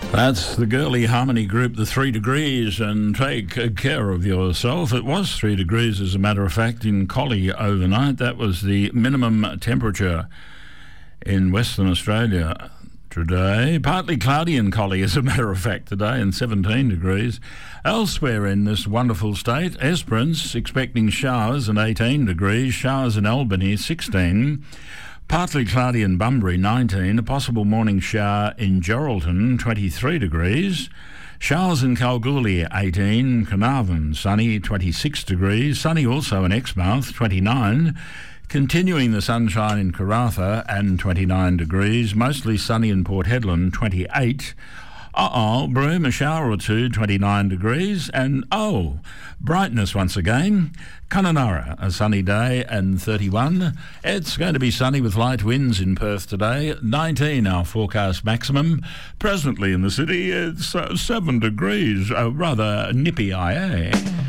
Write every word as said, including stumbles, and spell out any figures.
That's the girly harmony group, the Three Degrees, and take care of yourself. It was three degrees, as a matter of fact, in Collie overnight. That was the minimum temperature in Western Australia today. Partly cloudy in Collie, as a matter of fact, today, and seventeen degrees. Elsewhere in this wonderful state, Esperance expecting showers and eighteen degrees. Showers in Albany, sixteen. Partly cloudy in Bunbury, nineteen. A possible morning shower in Geraldton, twenty-three degrees. Showers in Kalgoorlie, eighteen. Carnarvon, sunny, twenty-six degrees. Sunny also in Exmouth, twenty-nine. Continuing the sunshine in Karratha and twenty-nine degrees. Mostly sunny in Port Hedland, twenty-eight. Uh-oh, Broome, a shower or two, twenty-nine degrees. And, oh, brightness once again. Kununurra, a sunny day and thirty-one. It's going to be sunny with light winds in Perth today. nineteen, our forecast maximum. Presently in the city, it's uh, seven degrees. Uh, rather nippy, I, eh?